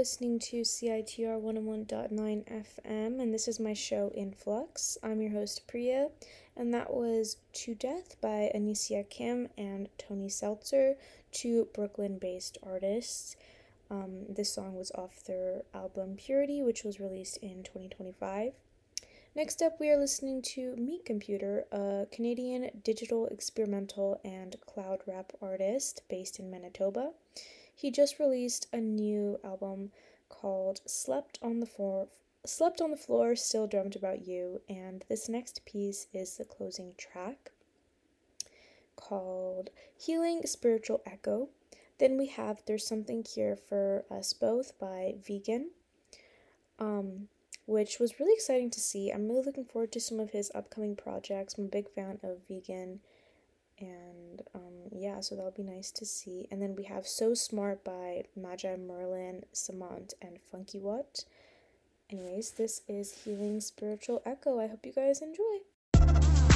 listening to CITR 101.9 FM, and this is my show Influx. I'm your host, Priya, and that was To Death by Anicia Kim and Tony Seltzer, two Brooklyn based artists. This song was off their album Purity, which was released in 2025. Next up, we are listening to Meat Computer, a Canadian digital, experimental, and cloud rap artist based in Manitoba. He just released a new album called Slept on the Floor, Still Dreamt About You, and this next piece is the closing track called Healing Spiritual Echo. Then we have There's Something Here for Us Both by Vegan. Which was really exciting to see. I'm really looking forward to some of his upcoming projects. I'm a big fan of Vegan, and yeah, so that'll be nice to see. And then we have So Smart by Magi Merlin, Samant, and Funky What. Anyways, this is Healing Spiritual Echo. I hope you guys enjoy.